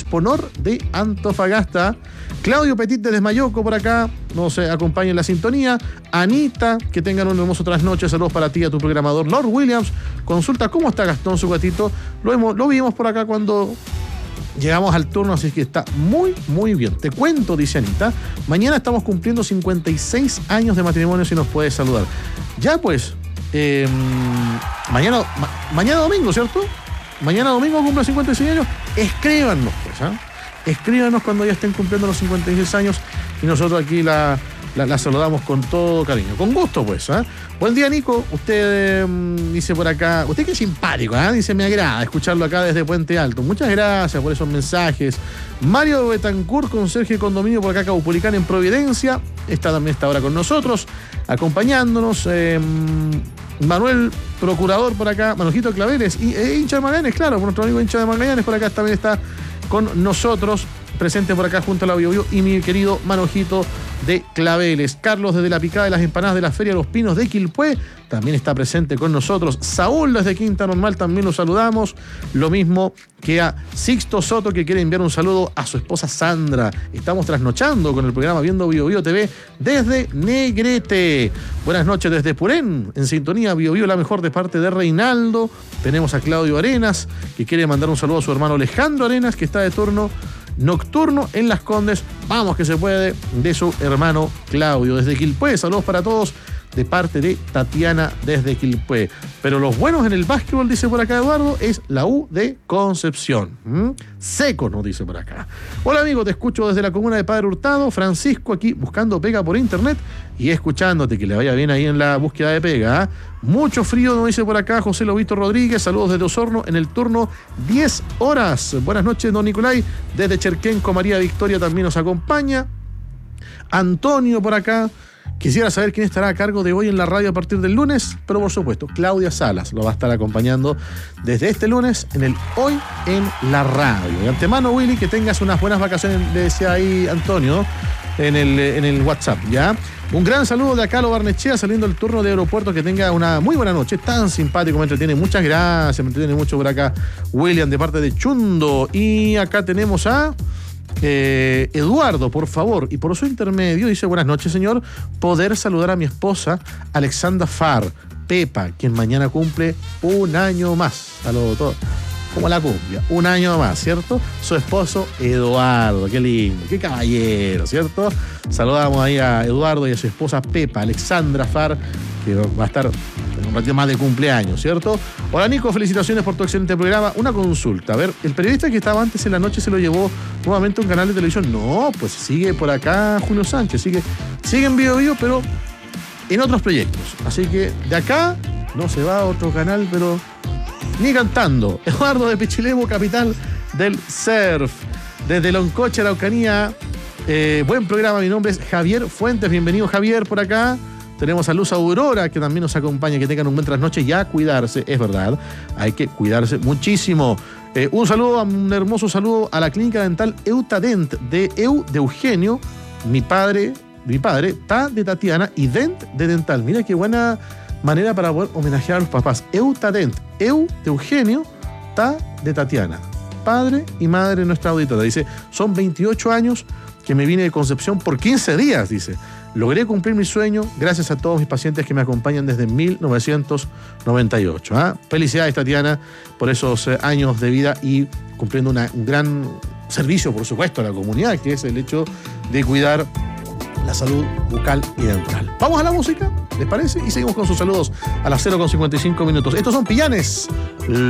Exponor de Antofagasta. Claudio Petit desde Mayoco por acá nos acompaña en la sintonía. Anita, que tengan un hermoso trasnoche. Saludos para ti, a tu programador Lord Williams. Consulta cómo está Gastón, su gatito. Lo vimos por acá cuando llegamos al turno, así que está muy, muy bien. Te cuento, dice Anita, mañana estamos cumpliendo 56 años de matrimonio, si nos puedes saludar. Ya pues, mañana domingo, ¿cierto? Mañana domingo cumple 56 años. Escríbanos, pues, escríbanos cuando ya estén cumpliendo los 56 años y nosotros aquí la saludamos con todo cariño. Con gusto, pues. Buen día, Nico. Usted dice por acá, usted que es simpático, dice, me agrada escucharlo acá desde Puente Alto. Muchas gracias por esos mensajes. Mario Betancourt, conserje de condominio por acá, Caupolicán, en Providencia. También está ahora con nosotros, acompañándonos. Manuel, procurador por acá, Manojito Claveres, y hincha de Magallanes, claro, nuestro amigo hincha de Magallanes por acá también está con nosotros, presente por acá junto a la Bio y mi querido Manojito de Claveles. Carlos desde la Picada de las Empanadas de la Feria de los Pinos de Quilpué también está presente con nosotros. Saúl desde Quinta Normal también lo saludamos. Lo mismo que a Sixto Soto, que quiere enviar un saludo a su esposa Sandra. Estamos trasnochando con el programa Viendo Bio TV desde Negrete. Buenas noches desde Purén, en sintonía Bio la mejor, de parte de Reinaldo. Tenemos a Claudio Arenas, que quiere mandar un saludo a su hermano Alejandro Arenas, que está de turno nocturno en Las Condes. Vamos que se puede, de su hermano Claudio desde Quilpué. Saludos para todos de parte de Tatiana desde Quilpué. Pero los buenos en el básquetbol, dice por acá Eduardo, es la U de Concepción. Seco, nos dice por acá. Hola amigo, te escucho desde la comuna de Padre Hurtado. Francisco aquí buscando pega por internet y escuchándote, que le vaya bien ahí en la búsqueda de pega. Mucho frío, nos dice por acá José Lobito Rodríguez. Saludos desde Osorno en el turno 10 horas. Buenas noches, don Nicolai. Desde Cherquenco, María Victoria también nos acompaña. Antonio por acá. Quisiera saber quién estará a cargo de hoy en la radio a partir del lunes, pero por supuesto, Claudia Salas lo va a estar acompañando desde este lunes en el Hoy en la Radio. De antemano, Willy, que tengas unas buenas vacaciones, le decía ahí Antonio en el WhatsApp, ¿ya? Un gran saludo de acá a Lo Barnechea, saliendo el turno de aeropuerto. Que tenga una muy buena noche, tan simpático, me entretiene. Muchas gracias, me entretiene mucho por acá William, de parte de Chundo. Y acá tenemos a Eduardo, por favor, y por su intermedio, dice: buenas noches, señor, poder saludar a mi esposa Alexandra Farr, Pepa, quien mañana cumple un año más. Saludos a todos. Como la cumbia, un año más, ¿cierto? Su esposo Eduardo, qué lindo, qué caballero, ¿cierto? Saludamos ahí a Eduardo y a su esposa Pepa, Alexandra Farr, que va a estar en un ratito más de cumpleaños, ¿cierto? Hola Nico, felicitaciones por tu excelente programa. Una consulta, a ver, el periodista que estaba antes en la noche, ¿se lo llevó nuevamente a un canal de televisión? No, pues sigue por acá Julio Sánchez, sigue en Bio, pero en otros proyectos. Así que de acá no se va a otro canal, pero ni cantando. Eduardo de Pichilemu, capital del surf. Desde Loncoche, Araucanía. Buen programa, mi nombre es Javier Fuentes. Bienvenido, Javier, por acá. Tenemos a Luz Aurora, que también nos acompaña. Que tengan un buen trasnoche y a cuidarse, es verdad. Hay que cuidarse muchísimo. Un hermoso saludo a la clínica dental Eutadent de Eugenio. Mi padre, Ta de Tatiana y Dent de Dental. Mira qué buena manera para poder homenajear a los papás. Eutadent, Eu de Eugenio, Ta de Tatiana. Padre y madre de nuestra auditora. Dice, son 28 años que me vine de Concepción por 15 días, dice. Logré cumplir mi sueño gracias a todos mis pacientes que me acompañan desde 1998. Felicidades, Tatiana, por esos años de vida y cumpliendo un gran servicio, por supuesto, a la comunidad, que es el hecho de cuidar la salud bucal y dental. Vamos a la música, ¿les parece? Y seguimos con sus saludos a las 0:55 minutos. Estos son Pillanes.